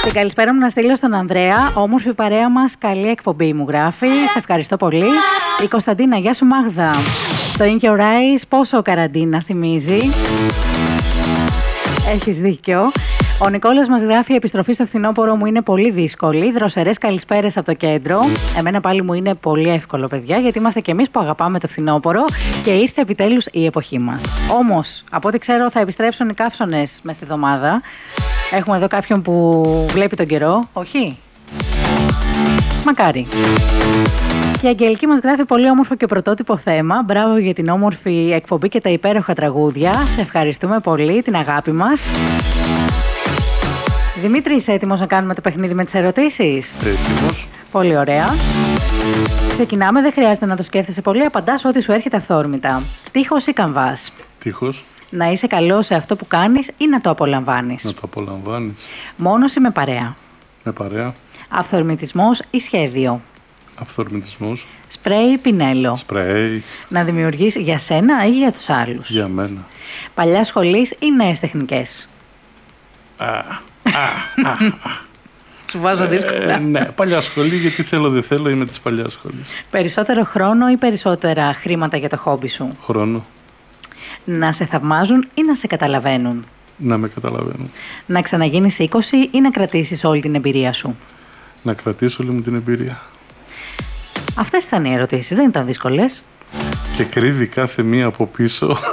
Την καλησπέρα μου να στείλω στον Ανδρέα. Όμορφη παρέα μας, καλή εκπομπή μου γράφει. Σε ευχαριστώ πολύ. Η Κωνσταντίνα, γεια σου Μάγδα. Το In Your Eyes, πόσο καραντίνα θυμίζει. Έχεις δίκιο. Ο Νικόλας μας γράφει: η επιστροφή στο φθινόπωρο μου είναι πολύ δύσκολη. Δροσερές καλησπέρες από το κέντρο. Εμένα πάλι μου είναι πολύ εύκολο, παιδιά, γιατί είμαστε κι εμείς που αγαπάμε το φθινόπωρο και ήρθε επιτέλους η εποχή μας. Όμως, από ό,τι ξέρω, θα επιστρέψουν οι καύσωνες μες στη εβδομάδα. Έχουμε εδώ κάποιον που βλέπει τον καιρό. Όχι. Μακάρι. Και η Αγγελική μας γράφει: πολύ όμορφο και πρωτότυπο θέμα. Μπράβο για την όμορφη εκπομπή και τα υπέροχα τραγούδια. Σε ευχαριστούμε πολύ, την αγάπη μας. Δημήτρη, είσαι έτοιμος να κάνουμε το παιχνίδι με τις ερωτήσεις? Έτοιμος. Πολύ ωραία. Ξεκινάμε, δεν χρειάζεται να το σκέφτεσαι πολύ. Απαντάς ό,τι σου έρχεται αυθόρμητα. Τείχος ή καμβάς? Τείχος. Να είσαι καλός σε αυτό που κάνεις ή να το απολαμβάνεις? Να το απολαμβάνεις. Μόνος ή με παρέα? Με παρέα. Αυθορμητισμός ή σχέδιο? Αυθορμητισμός. Σπρέι ή πινέλο? Σπρέι. Να δημιουργείς για σένα ή για τους άλλους? Για μένα. Παλιά σχολής ή νέες τεχνικές? Σου βάζω δύσκολα. Ναι, παλιά σχολή, γιατί θέλω δεν θέλω, είμαι της παλιάς σχολής. Περισσότερο χρόνο ή περισσότερα χρήματα για το χόμπι σου? Χρόνο. Να σε θαυμάζουν ή να σε καταλαβαίνουν? Να με καταλαβαίνουν. Να ξαναγίνεις 20 ή να κρατήσεις όλη την εμπειρία σου? Να κρατήσω όλη μου την εμπειρία. Αυτές ήταν οι ερωτήσεις, δεν ήταν δύσκολες. Και κρύβει κάθε μία από πίσω